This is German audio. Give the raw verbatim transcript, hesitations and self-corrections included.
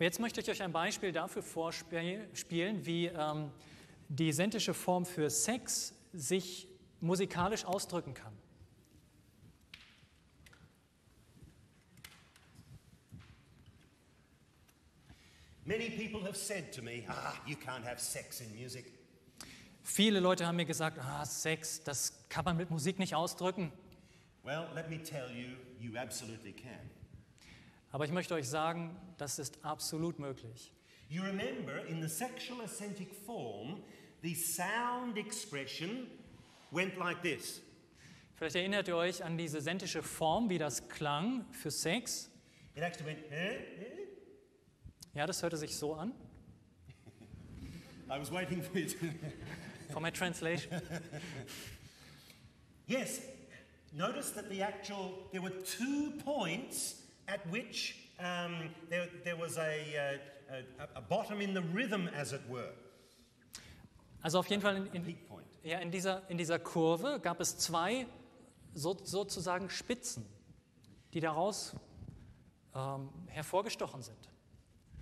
Jetzt möchte ich euch ein Beispiel dafür vorspielen, wie ähm, die sentische Form für Sex sich musikalisch ausdrücken kann. Many people have said to me, ah, you can't have sex in music. Viele Leute haben mir gesagt, ah, Sex, das kann man mit Musik nicht ausdrücken. Well, let me tell you, you absolutely can. Aber ich möchte euch sagen, das ist absolut möglich. You remember, in the sexual assentic form, the sound expression went like this. Vielleicht erinnert ihr euch an diese sentische Form, wie das klang für Sex. It actually went, eh, eh? Ja, das hörte sich so an. I was waiting for you to... For my translation. Yes, notice that the actual, there were two points at which um, there, there was a, a, a bottom in the rhythm, as it were. Also auf jeden Fall in, in, ja, in, dieser, in dieser Kurve gab es zwei so, sozusagen Spitzen, die daraus ähm, hervorgestochen sind.